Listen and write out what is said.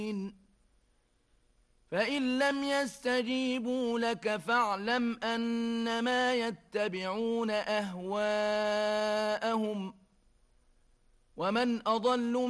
فإن لم يستجيبوا لك فاعلم أنما يتبعون أهواءهم ومن أضل